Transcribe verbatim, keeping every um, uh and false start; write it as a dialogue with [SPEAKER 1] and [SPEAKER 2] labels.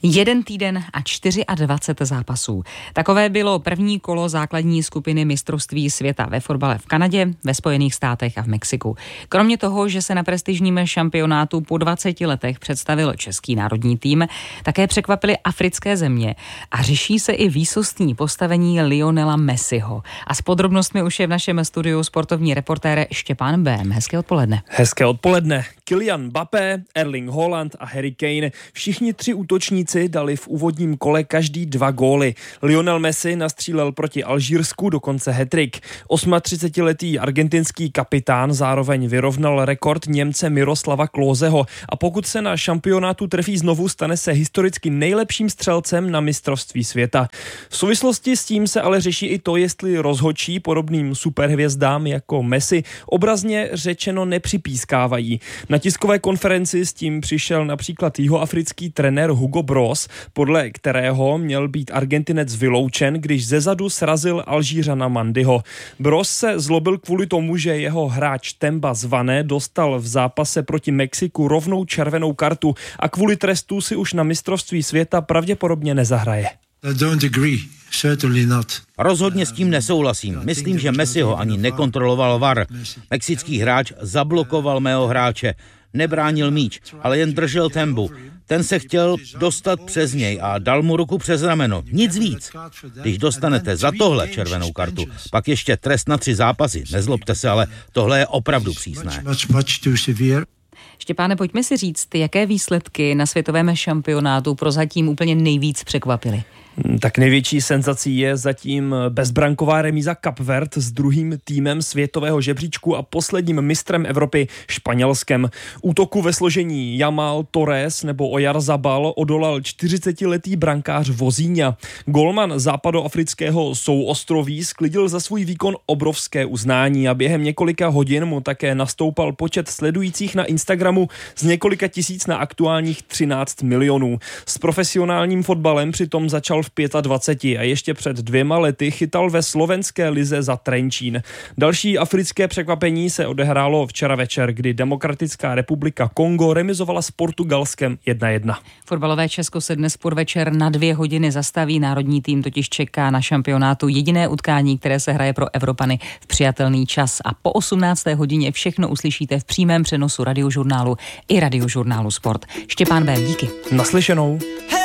[SPEAKER 1] Jeden týden a dvacet čtyři zápasů. Takové bylo první kolo základní skupiny mistrovství světa ve fotbale v Kanadě, ve Spojených státech a v Mexiku. Kromě toho, že se na prestižním šampionátu po dvaceti letech představil český národní tým, také překvapily africké země a řeší se i výsostní postavení Lionela Messiho. A s podrobnostmi už je v našem studiu sportovní reportér Štěpán Bém. Hezké odpoledne.
[SPEAKER 2] Hezké odpoledne. Kylian Mbappé, Erling Haaland a Harry Kane. Všichni tři útočníci dali v úvodním kole každý dva góly. Lionel Messi nastřílel proti Alžírsku dokonce hat-trick. třicetiosmiletý argentinský kapitán zároveň vyrovnal rekord Němce Miroslava Klóseho a pokud se na šampionátu trefí znovu, stane se historicky nejlepším střelcem na mistrovství světa. V souvislosti s tím se ale řeší i to, jestli rozhodčí podobným superhvězdám jako Messi obrazně řečeno nepřipískávají. Na tiskové konferenci s tím přišel například jihoafrický trenér Hugo Broos, podle kterého měl být Argentinec vyloučen, když zezadu srazil Alžířana Mandyho. Broos se zlobil kvůli tomu, že jeho hráč Temba Zvané dostal v zápase proti Mexiku rovnou červenou kartu a kvůli trestu si už na mistrovství světa pravděpodobně nezahraje.
[SPEAKER 3] Rozhodně s tím nesouhlasím. Myslím, že Messi ho ani nekontroloval V A R. Mexický hráč zablokoval mého hráče. Nebránil míč, ale jen držel Tembu. Ten se chtěl dostat přes něj a dal mu ruku přes rameno. Nic víc. Když dostanete za tohle červenou kartu, pak ještě trest na tři zápasy. Nezlobte se, ale tohle je opravdu přísné.
[SPEAKER 1] Štěpáne, pojďme si říct, jaké výsledky na světovém šampionátu prozatím úplně nejvíc překvapily.
[SPEAKER 2] Tak největší senzací je zatím bezbranková remíza Kapverd s druhým týmem světového žebříčku a posledním mistrem Evropy Španělskem. Útoku ve složení Jamal, Torres nebo Oyarzabal odolal čtyřicetiletý brankář Vozíňa. Golman západoafrického souostroví sklidil za svůj výkon obrovské uznání a během několika hodin mu také nastoupal počet sledujících na Instagramu z několika tisíc na aktuálních třináct milionů. S profesionálním fotbalem přitom začal v dvaceti pěti a ještě před dvěma lety chytal ve slovenské lize za Trenčín. Další africké překvapení se odehrálo včera večer, kdy Demokratická republika Kongo remizovala s Portugalskem jedna jedna.
[SPEAKER 1] Fotbalové Česko se dnes podvečer na dvě hodiny zastaví. Národní tým totiž čeká na šampionátu jediné utkání, které se hraje pro Evropany v přijatelný čas. A po osmnácté hodině všechno uslyšíte v přímém přenosu Radiožurnálu i Radiožurnálu Sport. Štěpán Bém, díky.
[SPEAKER 2] Naslyšenou.